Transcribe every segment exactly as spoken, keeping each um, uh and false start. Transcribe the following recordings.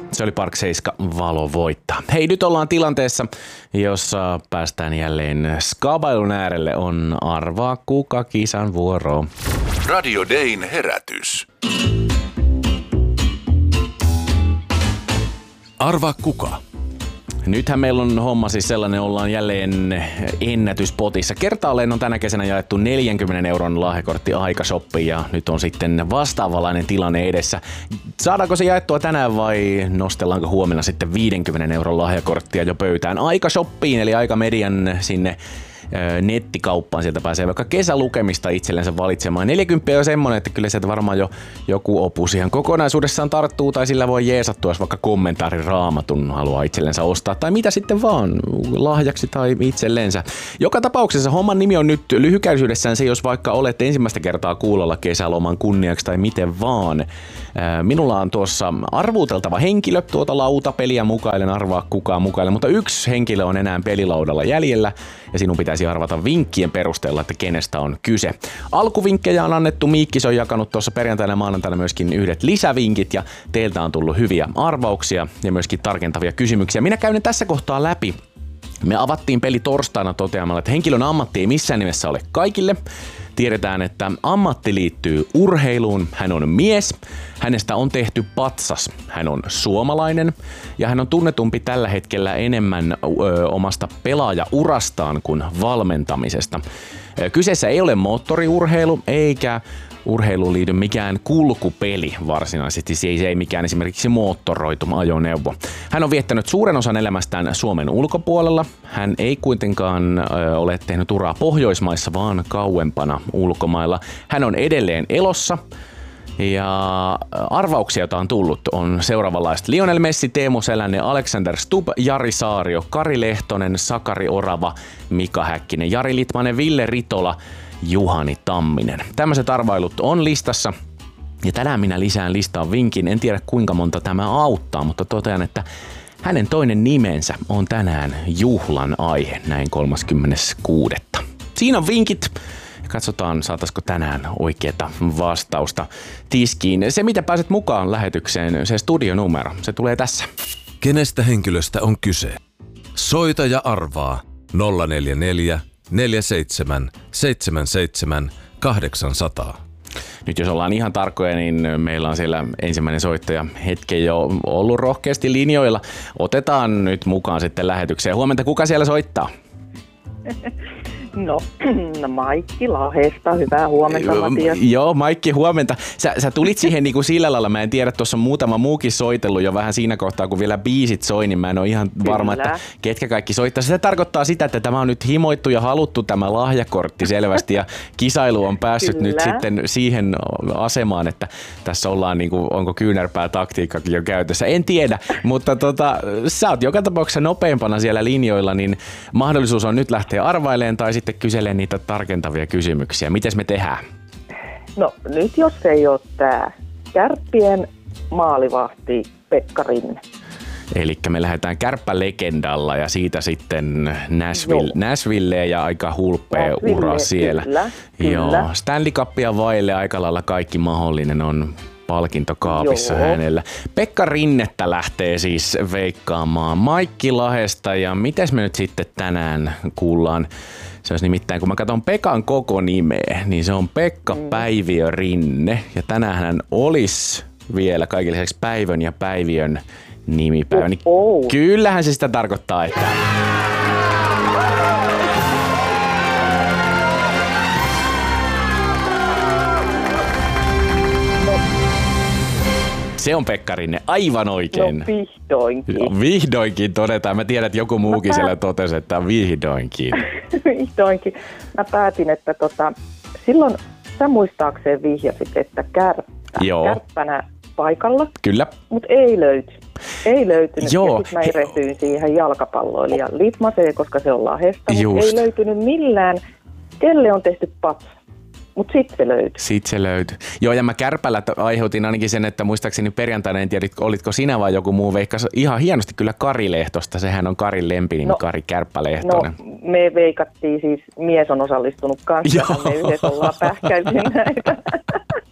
Se oli Park seitsemän Valo voittaa. Hei, nyt ollaan tilanteessa, jossa päästään jälleen skabailun äärelle. On arvaa kuka kisan vuoro. Radio Dayn herätys. Arvaa kuka. Nythän meillä on homma siis sellainen, ollaan jälleen ennätyspotissa. Kertaalleen on tänä kesänä jaettu neljänkymmenen euron lahjakortti Aikashoppiin ja nyt on sitten vastaavanlainen tilanne edessä. Saadaanko se jaettua tänään vai nostellaanko huomenna sitten viidenkymmenen euron lahjakorttia jo pöytään Aikashoppiin eli Aikamedian sinne nettikauppaan, sieltä pääsee vaikka kesälukemista itsellensä valitsemaan. neljäkymmentä on semmoinen, että kyllä sieltä varmaan jo joku opus ihan kokonaisuudessaan tarttuu, tai sillä voi jeesattua, jos vaikka kommentaarin Raamatun haluaa itsellensä ostaa, tai mitä sitten vaan, lahjaksi tai itsellensä. Joka tapauksessa homman nimi on nyt lyhykäisyydessään se, jos vaikka olette ensimmäistä kertaa kuulolla kesäloman kunniaksi tai miten vaan. Minulla on tuossa arvuuteltava henkilö, tuota lautapeliä mukailen, arvaa kukaan mukailen, mutta yksi henkilö on enää pelilaudalla jäljellä, ja sinun pitäisi arvata vinkkien perusteella, että kenestä on kyse. Alkuvinkkejä on annettu, Miikkis on jakanut tuossa perjantaina ja maanantaina myöskin yhdet lisävinkit, ja teiltä on tullut hyviä arvauksia ja myöskin tarkentavia kysymyksiä. Minä käyn ne tässä kohtaa läpi. Me avattiin peli torstaina toteamalla, että henkilön ammatti ei missään nimessä ole kaikille. Tiedetään, että ammatti liittyy urheiluun, hän on mies, hänestä on tehty patsas, hän on suomalainen ja hän on tunnetumpi tällä hetkellä enemmän ö, omasta pelaajaurastaan kuin valmentamisesta. Kyseessä ei ole moottoriurheilu eikä urheiluun liity mikään kulkupeli varsinaisesti, se ei mikään esimerkiksi moottoroitu ajoneuvo. Hän on viettänyt suuren osan elämästään Suomen ulkopuolella. Hän ei kuitenkaan ö, ole tehnyt uraa Pohjoismaissa, vaan kauempana ulkomailla. Hän on edelleen elossa. Ja arvauksia, joita on tullut, on seuraavanlaista. Lionel Messi, Teemu Selänne, Alexander Stubb, Jari Saario, Kari Lehtonen, Sakari Orava, Mika Häkkinen, Jari Litmanen, Ville Ritola, Juhani Tamminen. Tämmöiset arvailut on listassa. Ja tänään minä lisään listaan vinkin. En tiedä kuinka monta tämä auttaa, mutta totean, että hänen toinen nimensä on tänään juhlan aihe, näin kolmaskymmenes kuudes Siinä on vinkit. Katsotaan, saataisiko tänään oikeata vastausta tiskiin. Se, mitä pääset mukaan lähetykseen, se studionumero, se tulee tässä. Kenestä henkilöstä on kyse? Soita ja arvaa nolla neljä neljä, neljä seitsemän, seitsemän seitsemän, kahdeksan nolla nolla. Nyt jos ollaan ihan tarkkoja, niin meillä on siellä ensimmäinen soittaja hetken jo ollut rohkeasti linjoilla. Otetaan nyt mukaan sitten lähetykseen. Huomenta, kuka siellä soittaa? No, Maikki Lahesta. Hyvää huomenta, Matias. Joo, Maikki, huomenta. Sä, sä tulit siihen niin kuin sillä lailla, mä en tiedä, tuossa on muutama muukin soitellut jo vähän siinä kohtaa, kun vielä biisit soi, niin mä en ole ihan varma, Kyllä. että ketkä kaikki soittaa. Se tarkoittaa sitä, että tämä on nyt himoittu ja haluttu tämä lahjakortti selvästi, ja kisailu on päässyt Kyllä. nyt sitten siihen asemaan, että tässä ollaan, niin kuin, onko kyynärpää taktiikkakin jo käytössä. En tiedä, mutta tota, sä oot joka tapauksessa nopeampana siellä linjoilla, niin mahdollisuus on nyt lähteä arvailemaan tai sitten kyselee niitä tarkentavia kysymyksiä. Mites me tehdään? No nyt jos ei ole tää Kärppien maalivahti Pekka Rinne. Elikkä me lähdetään kärppälegendalla ja siitä sitten Nashville, Nashvilleen ja aika hulppea Nashville, ura siellä. Kyllä, Joo, kyllä. Stanley Cupia vaille aika lailla kaikki mahdollinen on palkintokaapissa Joo. hänellä. Pekka Rinnettä lähtee siis veikkaamaan Maikki Lahesta ja mites me nyt sitten tänään kuullaan? Se olisi nimittäin, kun mä katson Pekan koko nimeä, niin se on Pekka mm. Päiviö Rinne. Ja tänään hän olisi vielä kaikille lisäksi Päivön ja Päiviön nimipäivä. Niin oh, oh. Kyllähän se sitä tarkoittaa, että... Se on Pekka Rinne, aivan oikein. No vihdoinkin. No, vihdoinkin todetaan. Mä tiedän, että joku muukin siellä totesi, että vihdoinkin. Vihdoinkin. Mä päätin, että tota, silloin sä muistaakseen vihjasit, että kärppä, Joo. kärppänä paikalla. Kyllä. Mutta ei löyty. Ei löytynyt. Joo. Ja sitten mä erehdyin siihen jalkapalloilijan Litmaseen, koska se on Lahdesta. Mutta ei löytynyt millään. Kelle on tehty patsa. Mutta sitten se löytyi. Sitten se löytyi. Joo, ja mä Kärpällä aiheutin ainakin sen, että muistaakseni perjantaina, en tiedä, olitko sinä vai joku muu veikkas ihan hienosti kyllä Kari Lehtosta. Sehän on Karin lempinimi, no, Kari Kärppä-Lehtonen. No, me veikattiin siis, mies on osallistunut kanssa, me yhdessä ollaan pähkäisin näitä.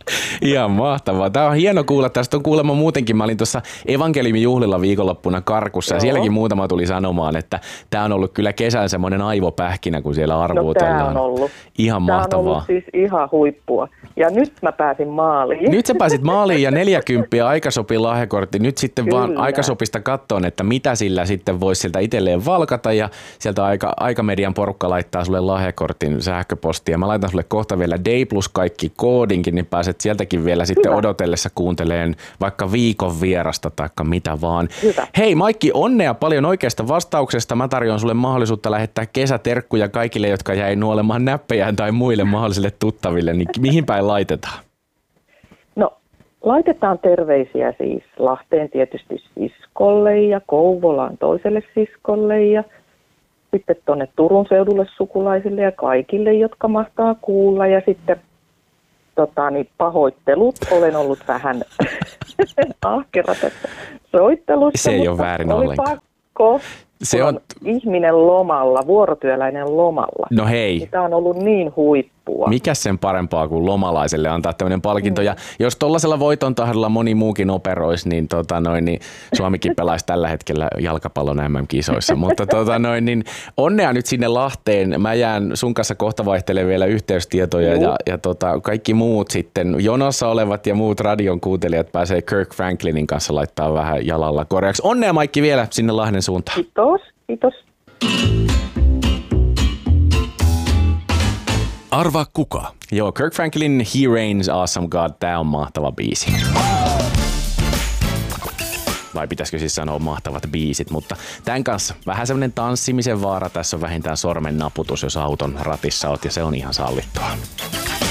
Ihan mahtavaa. Tämä on hieno kuulla. Tästä on kuulemma muutenkin. Mä olin tuossa Evankeliumin juhlilla viikonloppuna Karkussa ja sielläkin muutama tuli sanomaan, että tämä on ollut kyllä kesän semmoinen aivopähkinä, kun siellä arvuutellaan. No tämä on ollut. Ihan tämä mahtavaa. on ollut siis ihan huippua. Ja nyt mä pääsin maaliin. Nyt sä pääsit maaliin ja neljäkymppiä Aikasopin lahjakortti. Nyt sitten kyllä. vaan Aikasopista kattoon, että mitä sillä sitten voisi sieltä itselleen valkata ja sieltä aika, Aikamedian porukka laittaa sulle lahjakortin sähköpostia. Mä laitan sulle kohta vielä Day Plus kaikki koodinkin, niin pääset sieltäkin vielä sitten Hyvä. odotellessa kuunteleen vaikka viikon vierasta tai mitä vaan. Hyvä. Hei Maikki, onnea paljon oikeasta vastauksesta. Mä tarjoan sulle mahdollisuutta lähettää kesäterkkuja kaikille, jotka jäi nuolemaan näppejään tai muille mahdollisille tuttaville. Niin mihin päin laitetaan? No, laitetaan terveisiä siis Lahteen tietysti siskolle ja Kouvolaan toiselle siskolle ja sitten tuonne Turun seudulle sukulaisille ja kaikille, jotka mahtaa kuulla. Ja sitten tota, niin pahoittelut. Olen ollut vähän ahkera tässä soittelussa. Se ei ole väärin oli ollenkaan. Pakko. Se on... on ihminen lomalla, vuorotyöläinen lomalla. No hei. Tämä on ollut niin huippua. Mikäs sen parempaa kuin lomalaiselle antaa tämmöinen palkinto. Mm. Ja jos tollasella voiton tahdalla moni muukin operoisi, niin, tota noin, niin Suomikin pelaisi tällä hetkellä jalkapallon M M-kisoissa. Mutta tota noin, niin onnea nyt sinne Lahteen. Mä jään sun kanssa kohta vaihtelemaan vielä yhteystietoja mm. ja, ja tota, kaikki muut sitten, jonossa olevat ja muut radion kuuntelijat pääsee Kirk Franklinin kanssa laittaa vähän jalalla korjaksi. Onnea Maikki vielä sinne Lahden suuntaan. Kiitos, kiitos. Arvaa kuka? Joo, Kirk Franklin He Reigns, Awesome God, tää on mahtava biisi. Vai pitäisikö siis sanoa mahtavat biisit, mutta tämän kanssa vähän semmoinen tanssimisen vaara. Tässä on vähintään sormen naputus, jos auton ratissa oot ja se on ihan sallittua.